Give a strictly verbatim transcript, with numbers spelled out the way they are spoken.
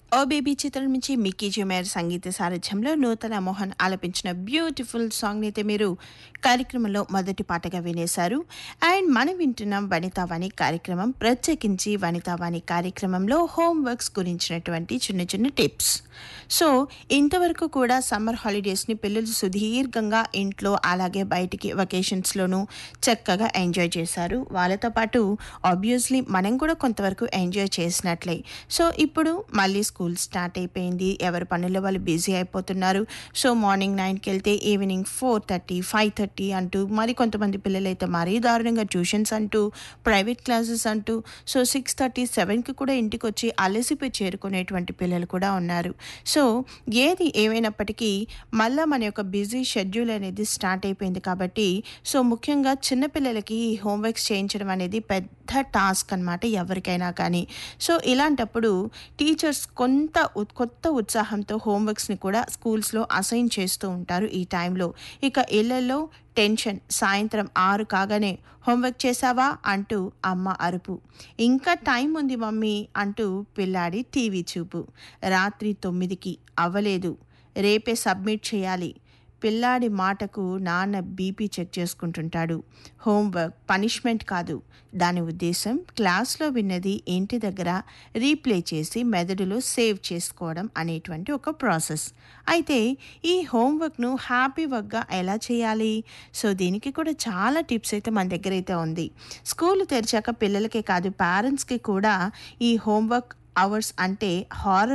ఓ baby చిత్రం నుంచి Mickey Jumeirah సంగీత సారథ్యంలో నూతన మోహన్ ఆలపించిన బ్యూటిఫుల్ సాంగ్ అయితే మీరు కార్యక్రమంలో మొదటి పాటగా వినేశారు. అండ్ మనం వింటున్నాం వనితావాణి కార్యక్రమం. ప్రత్యేకించి వనితావాణి కార్యక్రమంలో హోంవర్క్స్ గురించినటువంటి చిన్న చిన్న టిప్స్. సో ఇంతవరకు కూడా సమ్మర్ హాలిడేస్ని పిల్లలు సుదీర్ఘంగా ఇంట్లో అలాగే బయటికి వెకేషన్స్లోనూ చక్కగా ఎంజాయ్ చేశారు. వాళ్ళతో పాటు ఆబ్వియస్లీ మనం కూడా కొంతవరకు ఎంజాయ్ చేసినట్లే. సో ఇప్పుడు మళ్ళీ స్కూల్ స్టార్ట్ అయిపోయింది. ఎవరి పనుల్లో వాళ్ళు బిజీ అయిపోతున్నారు. సో మార్నింగ్ నైన్కి వెళ్తే evening four thirty five thirty అంటూ మరి కొంతమంది పిల్లలైతే మరీ దారుణంగా ట్యూషన్స్ అంటూ ప్రైవేట్ క్లాసెస్ అంటూ సో సిక్స్ థర్టీ సెవెన్కి కూడా ఇంటికి వచ్చి అలసిపోయి చేరుకునేటువంటి పిల్లలు కూడా ఉన్నారు. సో ఏది ఏమైనప్పటికీ మళ్ళీ మన యొక్క బిజీ షెడ్యూల్ అనేది స్టార్ట్ అయిపోయింది కాబట్టి సో ముఖ్యంగా చిన్నపిల్లలకి హోంవర్క్స్ చేయించడం అనేది పెద్ద టాస్క్ అనమాట ఎవరికైనా కానీ. సో ఇలాంటప్పుడు టీచర్స్ కొంత కొత్త ఉత్సాహంతో హోంవర్క్స్ని కూడా స్కూల్స్లో అసైన్ చేస్తూ ఉంటారు ఈ టైంలో. ఇక ఇళ్లలో టెన్షన్. సాయంత్రం ఆరు కాగానే హోంవర్క్ చేసావా అంటూ అమ్మ అరుపు, ఇంకా టైం ఉంది మమ్మీ అంటూ పిల్లాడి టీవీ చూపు, రాత్రి తొమ్మిదికి అవ్వలేదు రేపే సబ్మిట్ చేయాలి, పిల్లాడి మాటకు నాన్న బీపీ చెక్ చేసుకుంటుంటాడు. హోంవర్క్ పనిష్మెంట్ కాదు, దాని ఉద్దేశం క్లాస్లో విన్నది ఇంటి దగ్గర రీప్లే చేసి మెదడులో సేవ్ చేసుకోవడం అనేటువంటి ఒక ప్రాసెస్. అయితే ఈ హోంవర్క్ను హ్యాపీ వర్క్గా ఎలా చేయాలి? సో దీనికి కూడా చాలా టిప్స్ అయితే మన దగ్గర అయితే ఉంది. స్కూల్ తెరిచాక పిల్లలకే కాదు పేరెంట్స్కి కూడా ఈ హోంవర్క్ అవర్స్ అంటే హారర్